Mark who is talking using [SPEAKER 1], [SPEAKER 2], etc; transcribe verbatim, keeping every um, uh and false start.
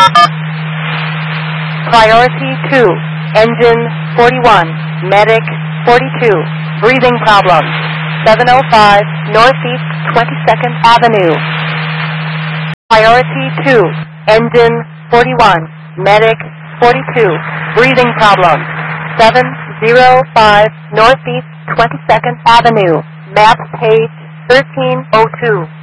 [SPEAKER 1] Priority two, engine forty-one, medic forty-two, breathing problems, seven oh five Northeast twenty-second Avenue. Priority two, engine forty-one, medic forty-two, breathing problems, seven oh five Northeast twenty-second Avenue, map page thirteen oh two.